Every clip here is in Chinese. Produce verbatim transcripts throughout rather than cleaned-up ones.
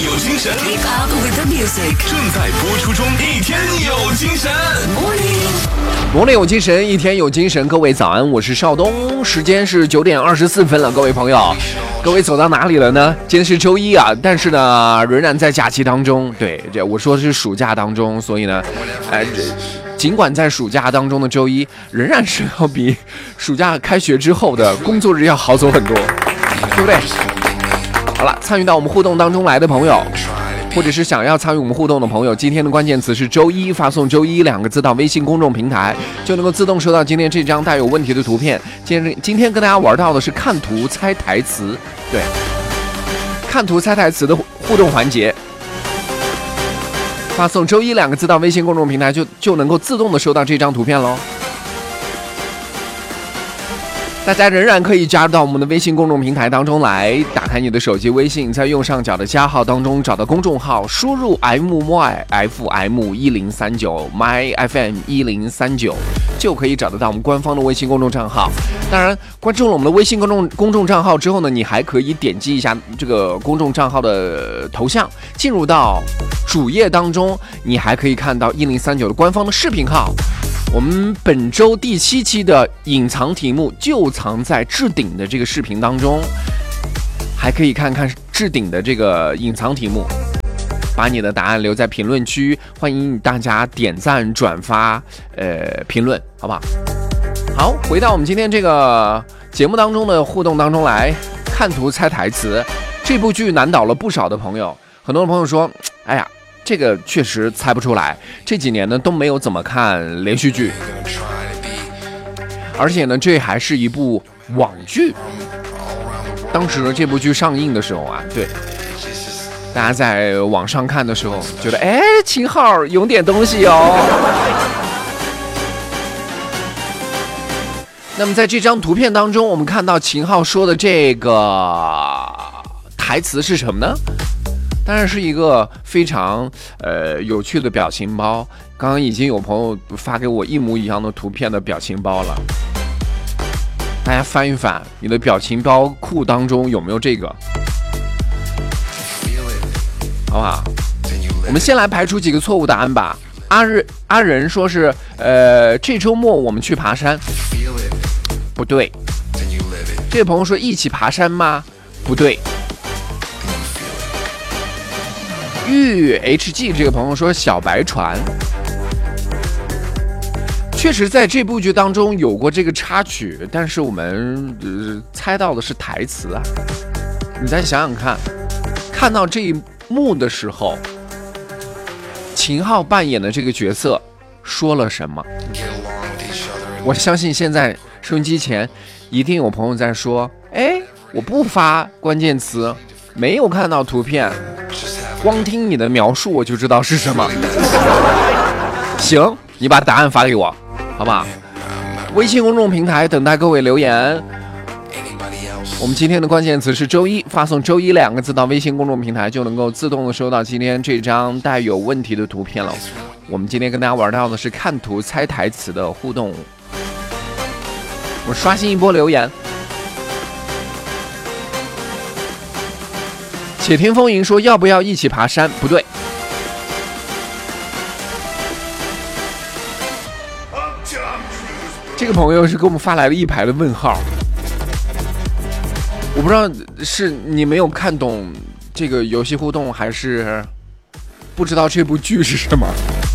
有精神 Keep up with the music 正在播出中，一天有精神。 Morning 磨练有精神，一天有精神。各位早安，我是邵东，时间是九点二十四分了。各位朋友，各位走到哪里了呢？今天是周一啊，但是呢，仍然在假期当中。对，这我说的是暑假当中，所以呢，呃，尽管在暑假当中的周一，仍然是要比暑假开学之后的工作日要好走很多，对不对？好了，参与到我们互动当中来的朋友，或者是想要参与我们互动的朋友，今天的关键词是周一，发送周一两个字到微信公众平台，就能够自动收到今天这张带有问题的图片。今天今天跟大家玩到的是看图猜台词，对，看图猜台词的互动环节，发送周一两个字到微信公众平台，就就能够自动的收到这张图片喽。大家仍然可以加入到我们的微信公众平台当中来，打开你的手机微信，在右上角的加号当中找到公众号，输入 M Y F M 一零三九 My F M 一零三九，就可以找得到我们官方的微信公众账号。当然，关注了我们的微信公众公众账号之后呢，你还可以点击一下这个公众账号的头像，进入到主页当中，你还可以看到一零三九的官方的视频号。我们本周第七期的隐藏题目就藏在置顶的这个视频当中，还可以看看置顶的这个隐藏题目，把你的答案留在评论区，欢迎大家点赞转发呃评论，好不好？好，回到我们今天这个节目当中的互动当中来，看图猜台词。这部剧难倒了不少的朋友，很多朋友说，哎呀，这个确实猜不出来，这几年呢都没有怎么看连续剧，而且呢这还是一部网剧。当时呢这部剧上映的时候啊，对，大家在网上看的时候觉得，哎，秦昊有点东西哦。那么在这张图片当中，我们看到秦昊说的这个台词是什么呢？当然是一个非常呃有趣的表情包，刚刚已经有朋友发给我一模一样的图片的表情包了，大家翻一翻，你的表情包库当中有没有这个？好不好？我们先来排除几个错误答案吧。阿日阿仁说是呃这周末我们去爬山，不对。这位朋友说一起爬山吗？不对。玉 H G 这个朋友说小白船，确实在这部剧当中有过这个插曲，但是我们、呃、猜到的是台词啊。你再想想看，看到这一幕的时候，秦昊扮演的这个角色说了什么？我相信现在收音机前一定有朋友在说，哎，我不发关键词，没有看到图片，光听你的描述我就知道是什么。行，你把答案发给我，好吧？微信公众平台等待各位留言。我们今天的关键词是周一，发送周一两个字到微信公众平台，就能够自动的收到今天这张带有问题的图片了。我们今天跟大家玩到的是看图猜台词的互动，我刷新一波留言。且听风吟说要不要一起爬山？不对。这个朋友是给我们发来了一排的问号，我不知道是你没有看懂这个游戏互动，还是不知道这部剧是什么。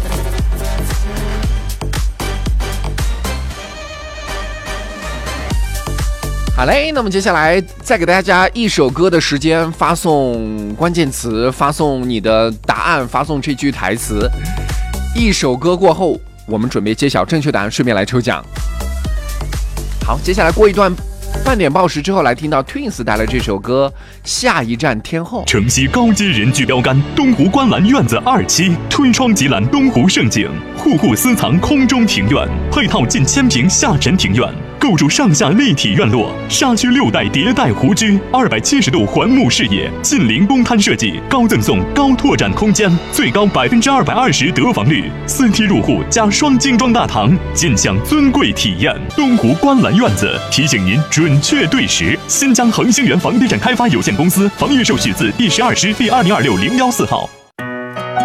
好嘞，那么接下来再给大家一首歌的时间，发送关键词，发送你的答案，发送这句台词。一首歌过后，我们准备揭晓正确答案，顺便来抽奖。好，接下来过一段半点报时之后，来听到 Twins 带来这首歌《下一站天后》。 城西高阶人居标杆，东湖观澜院子二期，推窗即览东湖盛景，户户私藏空中庭院，配套近千平下沉庭院。 构筑上下立体院落，沙区六代迭代湖居，二百七十度环幕视野，近邻公摊设计，高赠送高拓展空间，最高百分之二百二十得房率，四梯入户加双精装大堂，尽享尊贵体验。东湖观澜院子提醒您准确对时。新疆恒星源房地产开发有限公司房预售许字第十二师第二零二六零幺四号。